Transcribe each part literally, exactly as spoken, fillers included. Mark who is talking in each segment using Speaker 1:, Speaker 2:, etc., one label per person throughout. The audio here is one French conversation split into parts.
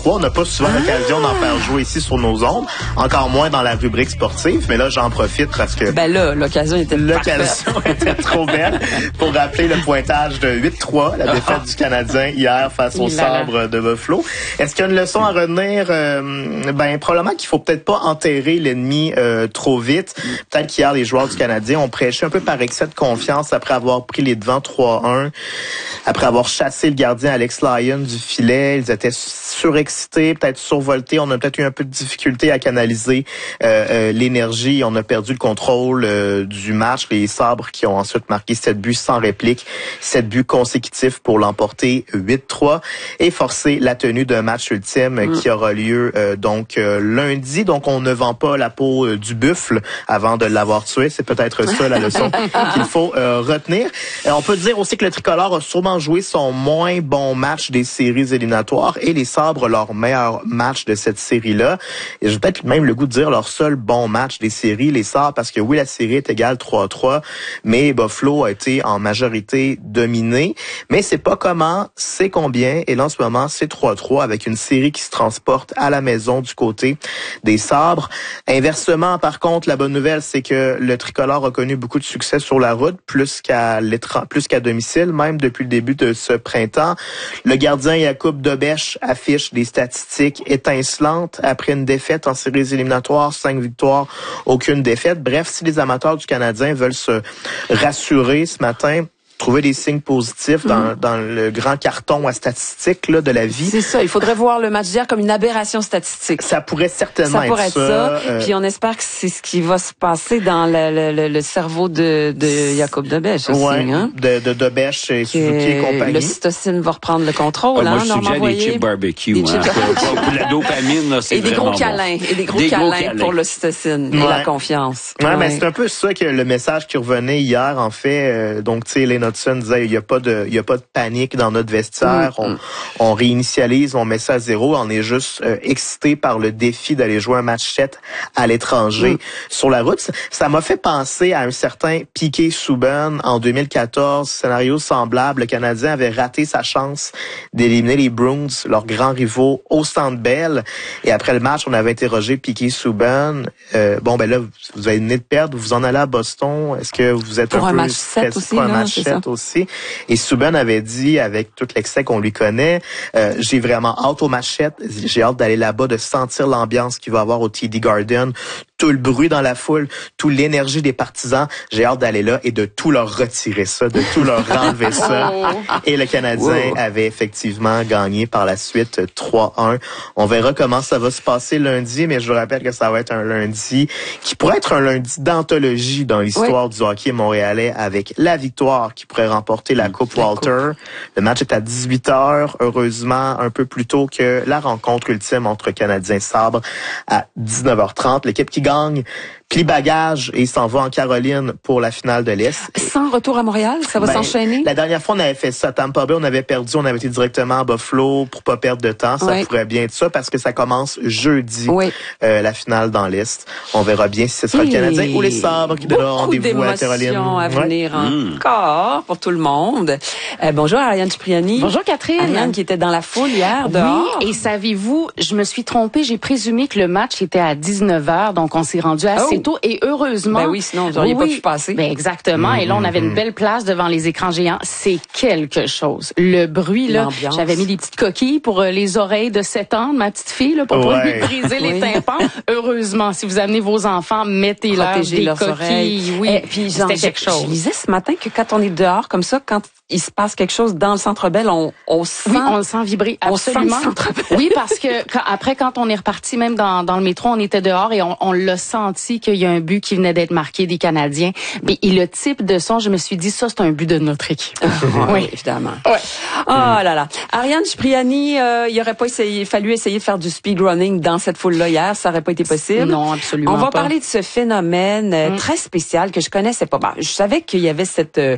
Speaker 1: trois. On n'a pas souvent ah. l'occasion d'en faire jouer ici sur nos ondes, encore moins dans la rubrique sportive, mais là, j'en profite parce que...
Speaker 2: Ben là, l'occasion était
Speaker 1: L'occasion était trop belle pour rappeler le pointage de huit trois, la défaite ah. du Canadien hier face au Sabre de Buffalo. Est-ce qu'il y a une leçon à retenir? Euh, ben, probablement qu'il faut peut-être pas enterrer l'ennemi euh, trop vite. Peut-être qu'hier, les joueurs du Canadien ont prêché un peu par excès de confiance après avoir pris les devants trois un, après avoir chassé le gardien Alex Lyon du filet. Ils étaient surexcités, peut-être survoltés. On a peut-être eu un peu de difficulté à canaliser euh, euh, l'énergie. On a perdu le contrôle euh, du match. Les Sabres qui ont ensuite marqué sept buts sans réplique, sept buts consécutifs pour l'emporter huit trois et forcer la tenue d'un match ultime mm. qui aura lieu euh, donc euh, lundi. Donc on ne vend pas la peau euh, du buffle avant de l'avoir tué. C'est peut-être ça la leçon qu'il faut euh, retenir. Et on peut dire aussi que le tricolore a sûrement joué son moins bon match des séries éliminatoires et les Sabres leur meilleur match de cette série-là. Et j'ai peut-être même le goût de dire leur seul bon match des séries, les Sabres, parce que oui, la série est égale trois trois, mais Buffalo a été en majorité dominé. Mais c'est pas comment, c'est combien. Et là, en ce moment, c'est trois trois avec une série qui se transporte à la maison du côté des Sabres. Inversement, par contre, la bonne nouvelle, c'est que le tricolore a connu beaucoup de succès sur la route, plus qu'à l'étran- plus qu'à domicile, même depuis le début de ce printemps. Le gardien Jakub Dobeš affiche des statistiques étincelantes après une défaite en séries éliminatoires, cinq victoires, aucune défaite. Bref, si les amateurs du Canadien veulent se rassurer ce matin, trouver des signes positifs dans, mmh. dans le grand carton à statistiques là, de la vie.
Speaker 2: C'est ça, il faudrait voir le match d'hier comme une aberration statistique.
Speaker 1: Ça pourrait certainement
Speaker 2: ça pourrait être ça.
Speaker 1: ça.
Speaker 2: Euh... Puis on espère que c'est ce qui va se passer dans le, le, le cerveau de, de Jakub Dobeš aussi.
Speaker 1: Ouais,
Speaker 2: hein?
Speaker 1: de, de Dobeš et Suzuki et compagnie.
Speaker 2: Le cytocine va reprendre le contrôle.
Speaker 3: Ah,
Speaker 2: hein,
Speaker 3: moi, je suggère des chips barbecue. Des hein. chips...
Speaker 2: pour
Speaker 3: la dopamine, là, c'est
Speaker 2: et des gros
Speaker 3: bon.
Speaker 2: câlins. Et des gros des câlins, câlins pour le cytocine ouais. et la confiance.
Speaker 1: Ouais, ouais. mais c'est un peu ça que le message qui revenait hier, en fait. Euh, donc, tu sais, Lane Hudson disait, il y a pas de, il y a pas de panique dans notre vestiaire. Mm. On, on réinitialise, on met ça à zéro. On est juste euh, excité par le défi d'aller jouer un match sept à l'étranger mm. sur la route. Ça m'a fait penser à un certain Piquet Souben en deux mille quatorze. Scénario semblable. Le Canadien avait raté sa chance d'éliminer les Bruins, leurs grands rivaux, au Centre Bell. Et après le match, on avait interrogé Piquet Souben. Euh, bon, ben là, vous avez venez de perdre. Vous en allez à Boston. Est-ce que vous êtes
Speaker 2: pour
Speaker 1: un,
Speaker 2: un
Speaker 1: peu
Speaker 2: match sept aussi,
Speaker 1: pour un
Speaker 2: là,
Speaker 1: match sept aussi? Et Souben avait dit, avec tout l'excès qu'on lui connaît, euh, j'ai vraiment hâte au match sept. J'ai hâte d'aller là-bas, de sentir l'ambiance qu'il va avoir au T D Garden, tout le bruit dans la foule, toute l'énergie des partisans. J'ai hâte d'aller là et de tout leur retirer ça, de tout leur enlever ça. Et le Canadien wow. avait effectivement gagné par la suite trois un. On verra comment ça va se passer lundi, mais je vous rappelle que ça va être un lundi qui pourrait être un lundi d'anthologie dans l'histoire oui. du hockey montréalais avec la victoire qui pourrait remporter la Coupe la Walter. Coupe. Le match est à dix-huit heures, heureusement un peu plus tôt que la rencontre ultime entre Canadiens Sabres à dix-neuf heures trente. L'équipe qui gagne plie bagage et s'en va en Caroline pour la finale de l'Est.
Speaker 2: Sans retour à Montréal, ça va ben, s'enchaîner?
Speaker 1: La dernière fois, on avait fait ça à Tampa Bay, on avait perdu, on avait été directement à Buffalo pour pas perdre de temps. Ça oui. pourrait bien être ça parce que ça commence jeudi, oui. euh, la finale dans l'Est. On verra bien si ce sera et le Canadien ou les Sabres qui donnera rendez-vous à Caroline.
Speaker 2: À venir ouais. encore mmh. pour tout le monde. Euh, bonjour Ariane Cipriani.
Speaker 4: Bonjour Catherine.
Speaker 2: Ariane qui était dans la foule hier dehors.
Speaker 4: Oui, et savez-vous, je me suis trompée, j'ai présumé que le match était à dix-neuf heures, donc on s'est rendu assez oh. tôt et heureusement.
Speaker 2: Ben oui, sinon vous n'auriez
Speaker 4: oui,
Speaker 2: pas pu passer.
Speaker 4: Ben exactement. Mmh, et là, on avait mmh. une belle place devant les écrans géants. C'est quelque chose. Le bruit, là. L'ambiance. J'avais mis des petites coquilles pour euh, les oreilles de sept ans de ma petite fille, là, pour ouais. pas lui briser oui. les tympans. Heureusement, si vous amenez vos enfants, mettez-leur des leurs coquilles. Oreilles. Oui,
Speaker 2: et puis c'était quelque chose. Je lisais ce matin que quand on est dehors comme ça, quand il se passe quelque chose dans le Centre Bell, on, on sent...
Speaker 4: Oui, on le sent vibrer, absolument.
Speaker 2: On sent le
Speaker 4: oui, parce que quand, après, quand on est reparti, même dans, dans le métro, on était dehors et on, on l'a senti qu'il y a un but qui venait d'être marqué des Canadiens. Mais et le type de son, je me suis dit, ça, c'est un but de notre équipe.
Speaker 2: oui, évidemment. Ouais. Oh là là. Ariane Cipriani, euh, il aurait pas essayé, fallu essayer de faire du speedrunning dans cette foule-là hier. Ça aurait pas été possible.
Speaker 4: Non, absolument pas.
Speaker 2: On va pas. parler de ce phénomène euh, mm. très spécial que je connaissais pas. Bon, je savais qu'il y avait cette euh,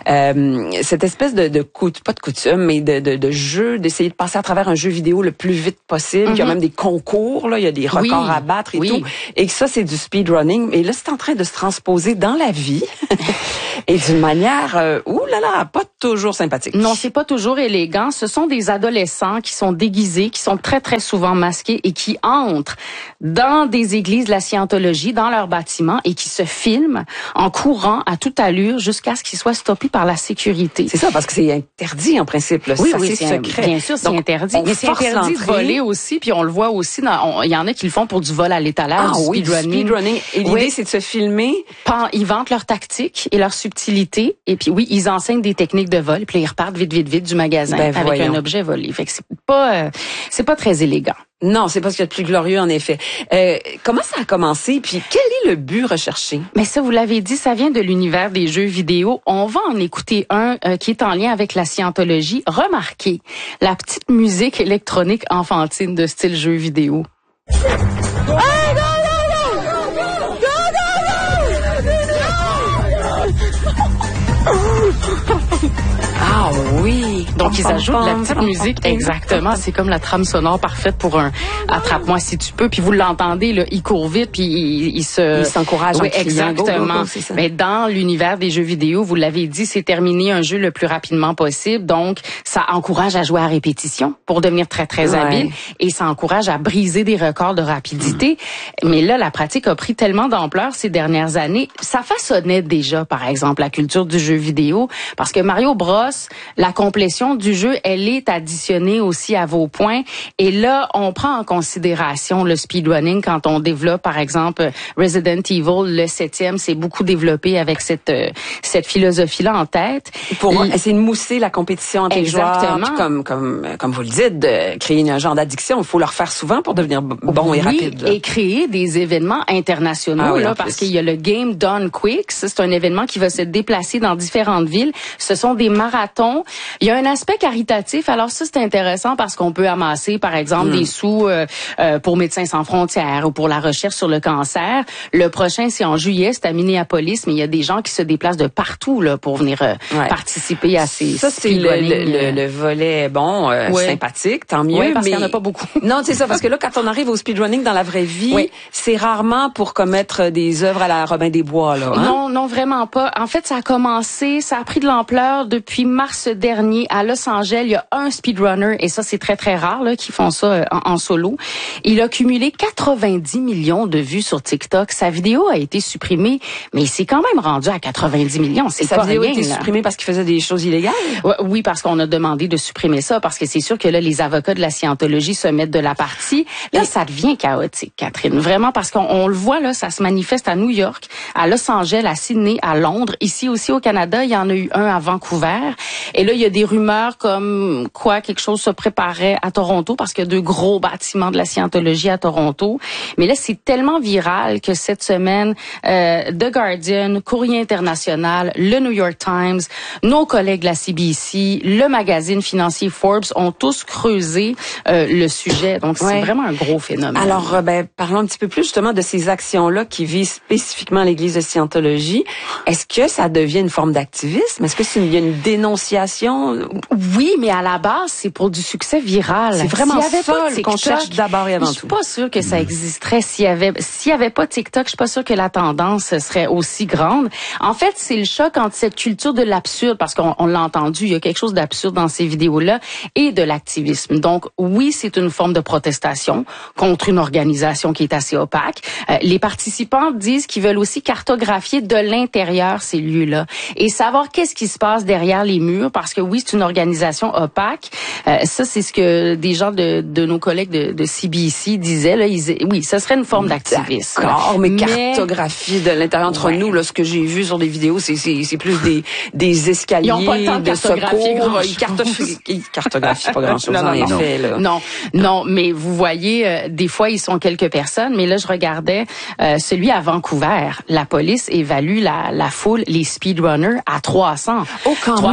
Speaker 2: euh, cette espèce de, de coup, pas de coutume, mais de, de, de jeu, d'essayer de passer à travers un jeu vidéo le plus vite possible. Mm-hmm. Il y a même des concours, là, il y a des records oui. à battre et
Speaker 4: oui.
Speaker 2: tout. Et que ça, c'est du speedrunning. speedrunning, mais là, c'est en train de se transposer dans la vie et d'une manière, euh, ouh là là, pas toujours sympathique.
Speaker 4: Non, c'est pas toujours élégant. Ce sont des adolescents qui sont déguisés, qui sont très, très souvent masqués et qui entrent dans des églises de la scientologie, dans leurs bâtiments et qui se filment en courant à toute allure jusqu'à ce qu'ils soient stoppés par la sécurité.
Speaker 2: C'est ça, parce que c'est interdit en principe. Là.
Speaker 4: Oui,
Speaker 2: ça,
Speaker 4: oui,
Speaker 2: c'est
Speaker 4: c'est
Speaker 2: secret.
Speaker 4: Bien sûr, c'est interdit. Mais c'est interdit de voler aussi, puis on le voit aussi. Il y en a qui le font pour du vol à l'étalage,
Speaker 2: ah,
Speaker 4: du
Speaker 2: oui,
Speaker 4: speedrunning.
Speaker 2: Du speedrunning. Et l'idée, oui. c'est de se filmer.
Speaker 4: Ils vantent leurs tactiques et leurs subtilités. Et puis oui, ils enseignent des techniques de vol. Puis ils repartent vite, vite, vite du magasin
Speaker 2: ben,
Speaker 4: avec
Speaker 2: voyons.
Speaker 4: un objet volé. Fait que c'est pas, euh, c'est pas très élégant.
Speaker 2: Non, c'est pas ce qu'il y a de plus glorieux, en effet. Euh, comment ça a commencé? Puis quel est le but recherché?
Speaker 4: Mais ça, vous l'avez dit, ça vient de l'univers des jeux vidéo. On va en écouter un euh, qui est en lien avec la scientologie. Remarquez la petite musique électronique enfantine de style jeu vidéo.
Speaker 2: Ah oui!
Speaker 4: Donc, ils ajoutent la petite musique. Exactement. C'est comme la trame sonore parfaite pour un attrape-moi si tu peux. Puis vous l'entendez, là, il court vite, puis il, il se...
Speaker 2: Il s'encourage
Speaker 4: oui,
Speaker 2: en criant.
Speaker 4: Exactement.
Speaker 2: Go, go, go, c'est ça.
Speaker 4: Mais dans l'univers des jeux vidéo, vous l'avez dit, c'est terminer un jeu le plus rapidement possible. Donc, ça encourage à jouer à répétition pour devenir très, très
Speaker 2: ouais.
Speaker 4: habile. Et ça encourage à briser des records de rapidité. Mmh. Mais là, la pratique a pris tellement d'ampleur ces dernières années. Ça façonnait déjà, par exemple, la culture du jeu vidéo. Parce que Mario Bros, la complétion du jeu, elle est additionnée aussi à vos points. Et là, on prend en considération le speedrunning quand on développe, par exemple, Resident Evil, le septième, c'est beaucoup développé avec cette euh, cette philosophie-là en tête.
Speaker 2: Pour
Speaker 4: Et,
Speaker 2: essayer de mousser la compétition entre
Speaker 4: exactement.
Speaker 2: les joueurs, comme comme comme vous le dites, de créer un genre d'addiction. Il faut le refaire souvent pour devenir bon
Speaker 4: oui,
Speaker 2: et rapide. Là.
Speaker 4: Et créer des événements internationaux,
Speaker 2: ah oui,
Speaker 4: là, parce qu'il y a le Game Done Quick. C'est un événement qui va se déplacer dans différentes villes. Ce sont des marathons. Il y a un aspect caritatif. Alors ça, c'est intéressant parce qu'on peut amasser, par exemple, mm. des sous euh, euh, pour Médecins sans frontières ou pour la recherche sur le cancer. Le prochain, c'est en juillet, c'est à Minneapolis, mais il y a des gens qui se déplacent de partout là pour venir euh, ouais. participer à ces
Speaker 2: Ça, c'est le, le, le, le volet, bon, euh, ouais. sympathique, tant mieux.
Speaker 4: Oui, parce
Speaker 2: mais...
Speaker 4: qu'il n'y en a pas beaucoup.
Speaker 2: Non, c'est ça, parce que là, quand on arrive au speedrunning dans la vraie vie,
Speaker 4: oui.
Speaker 2: c'est rarement pour commettre des œuvres à la Robin des Bois, là. Hein?
Speaker 4: Non, non, vraiment pas. En fait, ça a commencé, ça a pris de l'ampleur depuis mars dernier à Los Angeles. Il y a un speedrunner, et ça, c'est très, très rare, là, qui font ça en, en solo. Il a cumulé quatre-vingt-dix millions de vues sur TikTok. Sa vidéo a été supprimée, mais il s'est quand même rendu à quatre-vingt-dix millions. C'est
Speaker 2: et
Speaker 4: pas
Speaker 2: sa vidéo
Speaker 4: rien,
Speaker 2: a été
Speaker 4: là.
Speaker 2: supprimée parce qu'il faisait des choses illégales?
Speaker 4: Oui, parce qu'on a demandé de supprimer ça, parce que c'est sûr que là, les avocats de la scientologie se mettent de la partie. Là, ça devient chaotique, Catherine. Vraiment, parce qu'on on le voit, là, ça se manifeste à New York, à Los Angeles, à Sydney, à Londres. Ici aussi au Canada, il y en a eu un à Vancouver. Et là, il y a des rumeurs comme quoi quelque chose se préparait à Toronto, parce qu'il y a deux gros bâtiments de la scientologie à Toronto. Mais là, c'est tellement viral que cette semaine, euh, The Guardian, Courrier International, le New York Times, nos collègues de la C B C, le magazine financier Forbes ont tous creusé euh, le sujet. Donc, c'est ouais. vraiment un gros phénomène.
Speaker 2: Alors, euh, ben, parlons un petit peu plus justement de ces actions-là qui visent spécifiquement l'Église de Scientologie. Est-ce que ça devient une forme d'activisme? Est-ce que c'est une, y a une dénonciation?
Speaker 4: Oui, mais à la base, c'est pour du succès viral.
Speaker 2: C'est vraiment
Speaker 4: s'il y avait
Speaker 2: ça
Speaker 4: pas TikTok,
Speaker 2: qu'on cherche d'abord et avant tout.
Speaker 4: Je suis pas sûre que ça existerait s'il y avait s'il y avait pas TikTok. Je suis pas sûre que la tendance serait aussi grande. En fait, c'est le choc entre cette culture de l'absurde, parce qu'on on l'a entendu, il y a quelque chose d'absurde dans ces vidéos-là, et de l'activisme. Donc, oui, c'est une forme de protestation contre une organisation qui est assez opaque. Euh, les participants disent qu'ils veulent aussi cartographier de l'intérieur ces lieux-là et savoir qu'est-ce qui se passe derrière les murs, parce que oui, c'est une organisation opaque. Euh, ça, c'est ce que des gens de, de nos collègues de, de C B C disaient. Là, ils, oui, ça serait une forme d'activisme.
Speaker 2: D'accord, mais, mais cartographie de l'intérieur entre ouais. nous, là, ce que j'ai vu sur des vidéos, c'est, c'est, c'est plus des, des escaliers,
Speaker 4: ils ont pas le temps de,
Speaker 2: de secours.
Speaker 4: Ils
Speaker 2: cartographient, ils cartographient pas grand-chose,
Speaker 4: non, non,
Speaker 2: en
Speaker 4: non,
Speaker 2: effet. Là.
Speaker 4: Non, non, mais vous voyez, euh, des fois, ils sont quelques personnes, mais là, je regardais euh, celui à Vancouver. La police évalue la, la foule, les speedrunners, à trois cents.
Speaker 2: Oh, quand
Speaker 4: trois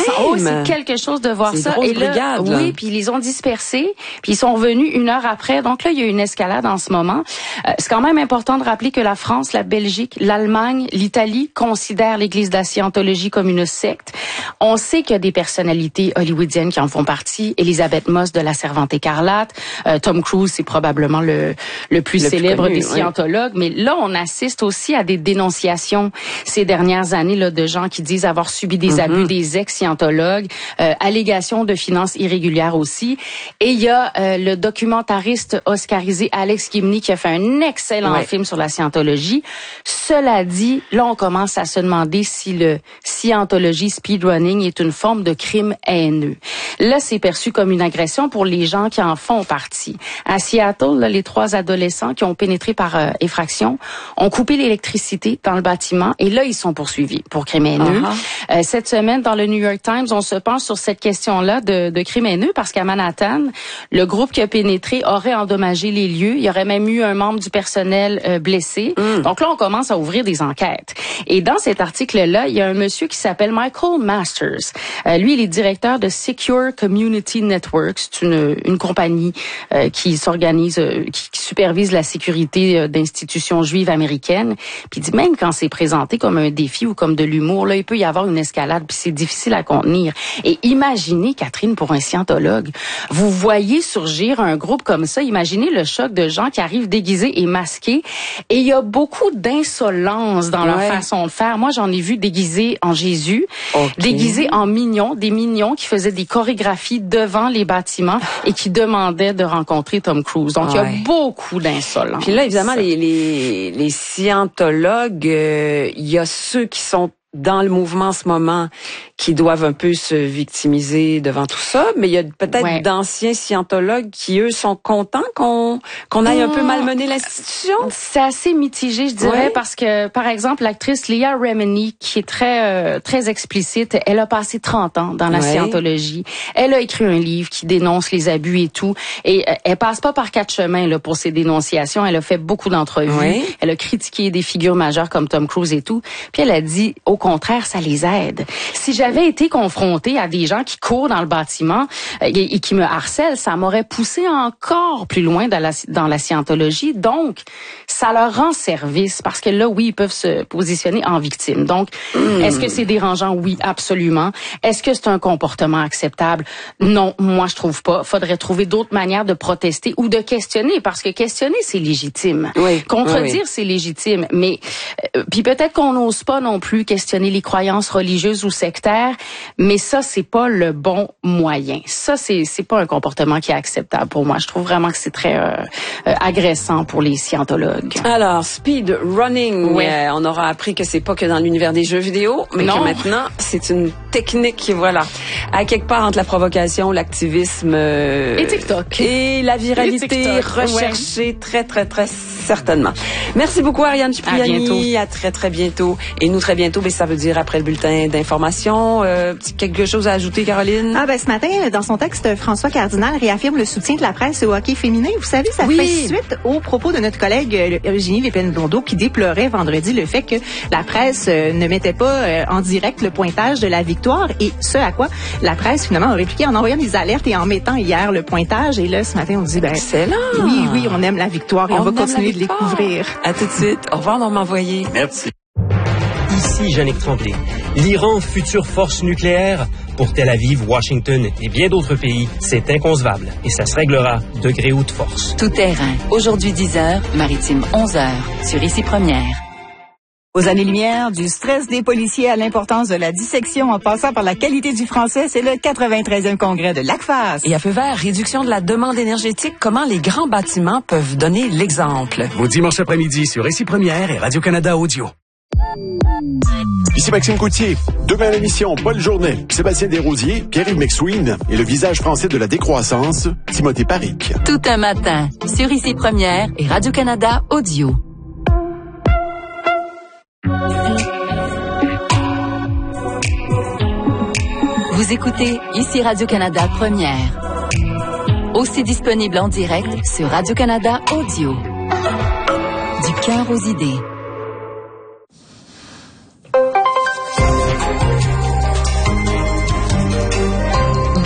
Speaker 4: Oh, c'est quelque chose de voir ça.
Speaker 2: Et
Speaker 4: là,
Speaker 2: brigade,
Speaker 4: oui,
Speaker 2: là.
Speaker 4: puis ils les ont dispersés, puis ils sont revenus une heure après. Donc là, il y a une escalade en ce moment. Euh, c'est quand même important de rappeler que la France, la Belgique, l'Allemagne, l'Italie considèrent l'Église de la Scientologie comme une secte. On sait qu'il y a des personnalités hollywoodiennes qui en font partie. Elisabeth Moss de La Servante écarlate. Euh, Tom Cruise, c'est probablement le, le plus
Speaker 2: le
Speaker 4: célèbre
Speaker 2: plus connu,
Speaker 4: des scientologues. Oui. Mais là, on assiste aussi à des dénonciations ces dernières années là, de gens qui disent avoir subi des mm-hmm. abus, des ex-scientologues, euh, allégations de finances irrégulières aussi. Et il y a euh, le documentariste oscarisé Alex Gibney qui a fait un excellent ouais. film sur la scientologie. Cela dit, là, on commence à se demander si le scientologie speedrunning est une forme de crime haineux. Là, c'est perçu comme une agression pour les gens qui en font partie. À Seattle, là, les trois adolescents qui ont pénétré par euh, effraction ont coupé l'électricité dans le bâtiment et là, ils sont poursuivis pour crime haineux. Uh-huh. Euh, cette semaine, dans le New York Times, on se penche sur cette question-là de, de crime haineux parce qu'à Manhattan, le groupe qui a pénétré aurait endommagé les lieux. Il y aurait même eu un membre du personnel euh, blessé. Mm. Donc là, on commence à ouvrir des enquêtes. Et dans cet article-là, il y a un monsieur qui s'appelle Michael Masters. Euh, lui, il est directeur de Secure Community Network. C'est une, une compagnie euh, qui s'organise, euh, qui, qui supervise la sécurité euh, d'institutions juives américaines. Puis il dit même quand c'est présenté comme un défi ou comme de l'humour, là, il peut y avoir une escalade, puis c'est difficile à contenir. Et imaginez, Catherine, pour un scientologue, vous voyez surgir un groupe comme ça. Imaginez le choc de gens qui arrivent déguisés et masqués. Et il y a beaucoup d'insolence dans leur ouais. façon de faire. Moi, j'en ai vu déguisés en Jésus, okay. déguisés en mignons, des mignons qui faisaient des chorégraphies devant les bâtiments et qui demandaient de rencontrer Tom Cruise. Donc, ouais. il y a beaucoup d'insolence.
Speaker 2: Puis là, évidemment, les, les, les scientologues, euh, il y a ceux qui sont dans le mouvement en ce moment qui doivent un peu se victimiser devant tout ça, mais il y a peut-être ouais. d'anciens scientologues qui, eux, sont contents qu'on qu'on aille mmh. un peu malmener l'institution.
Speaker 4: C'est assez mitigé, je dirais, ouais. parce que, par exemple, l'actrice Leah Remini, qui est très euh, très explicite, elle a passé trente ans dans la ouais. scientologie. Elle a écrit un livre qui dénonce les abus et tout, et euh, elle passe pas par quatre chemins là pour ses dénonciations. Elle a fait beaucoup d'entrevues. Ouais. Elle a critiqué des figures majeures comme Tom Cruise et tout. Puis elle a dit, au contraire, ça les aide. Si j'avais été confrontée à des gens qui courent dans le bâtiment et, et qui me harcèlent, ça m'aurait poussé encore plus loin dans la, dans la scientologie. Donc, ça leur rend service parce que là, oui, ils peuvent se positionner en victime. Donc, mmh. est-ce que c'est dérangeant? Oui, absolument. Est-ce que c'est un comportement acceptable? Non, moi, je trouve pas. Faudrait trouver d'autres manières de protester ou de questionner parce que questionner, c'est légitime.
Speaker 2: Oui.
Speaker 4: Contredire,
Speaker 2: oui.
Speaker 4: c'est légitime. Mais, euh, puis peut-être qu'on n'ose pas non plus questionner les croyances religieuses ou sectaires, mais ça, c'est pas le bon moyen. Ça, c'est c'est pas un comportement qui est acceptable pour moi. Je trouve vraiment que c'est très euh, euh, agressant pour les scientologues.
Speaker 2: Alors, speed running, ouais. euh, on aura appris que c'est pas que dans l'univers des jeux vidéo, mais non. que maintenant, c'est une technique, voilà, à quelque part entre la provocation, l'activisme euh,
Speaker 4: et TikTok
Speaker 2: et la viralité
Speaker 4: et
Speaker 2: recherchée ouais. très, très, très certainement. Merci beaucoup, Ariane Cipriani. À, à très, très bientôt. Et nous, très bientôt, ben, ça veut dire après le bulletin d'information. Euh, quelque chose à ajouter, Caroline?
Speaker 5: Ah ben ce matin, dans son texte, François Cardinal réaffirme le soutien de la presse au hockey féminin. Vous savez, ça
Speaker 2: oui.
Speaker 5: fait suite aux propos de notre collègue Eugénie Lépine-Blondeau qui déplorait vendredi le fait que la presse euh, ne mettait pas euh, en direct le pointage de la victoire et ce à quoi la presse finalement a répliqué en envoyant des alertes et en mettant hier le pointage. Et là, ce matin, on dit ben
Speaker 2: excellent.
Speaker 5: Oui, oui, on aime la victoire et on, on va continuer de les couvrir.
Speaker 2: À tout de suite. Au revoir, Normand Voyer.
Speaker 3: Merci.
Speaker 6: Ici Yannick Tremblay. L'Iran, future force nucléaire, pour Tel Aviv, Washington et bien d'autres pays, c'est inconcevable et ça se réglera degré ou de force.
Speaker 7: Tout terrain. Aujourd'hui dix heures, maritime onze heures, sur Ici Première.
Speaker 8: Aux années-lumière, du stress des policiers à l'importance de la dissection en passant par la qualité du français, c'est le quatre-vingt-treizième congrès de l'ACFAS.
Speaker 9: Et à feu vert, réduction de la demande énergétique, comment les grands bâtiments peuvent donner l'exemple.
Speaker 10: Vos dimanches après-midi sur Ici Première et Radio-Canada Audio.
Speaker 11: Ici Maxime Coutier. Demain à l'émission, Paul Journet, Sébastien Desrosiers, Pierre-Yves McSween et le visage français de la décroissance, Timothée Paric.
Speaker 7: Tout un matin, sur Ici Première et Radio-Canada Audio. Vous écoutez Ici Radio-Canada Première. Aussi disponible en direct sur Radio-Canada Audio. Du cœur aux idées.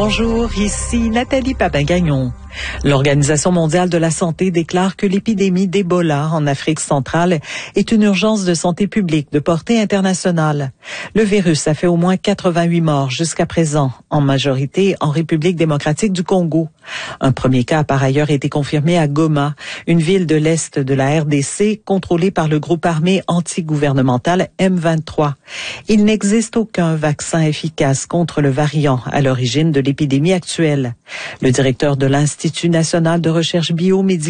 Speaker 12: Bonjour, ici Nathalie Papin-Gagnon. L'Organisation mondiale de la santé déclare que l'épidémie d'Ebola en Afrique centrale est une urgence de santé publique de portée internationale. Le virus a fait au moins quatre-vingt-huit morts jusqu'à présent, en majorité en République démocratique du Congo. Un premier cas a par ailleurs été confirmé à Goma, une ville de l'Est de la R D C contrôlée par le groupe armé anti-gouvernemental M vingt-trois. Il n'existe aucun vaccin efficace contre le variant à l'origine de l'épidémie actuelle. Le directeur de l'Institut national de recherche biomédicale